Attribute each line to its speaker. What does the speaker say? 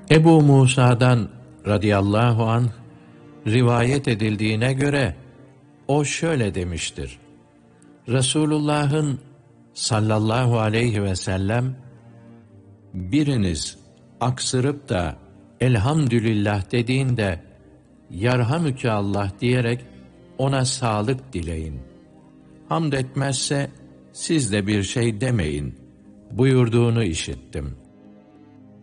Speaker 1: Ebu Musa'dan radıyallahu anh rivayet edildiğine göre o şöyle demiştir: Resulullah'ın sallallahu aleyhi ve sellem, biriniz aksırıp da elhamdülillah dediğinde yarhamüke Allah diyerek ona sağlık dileyin. Hamd etmezse siz de bir şey demeyin buyurduğunu işittim.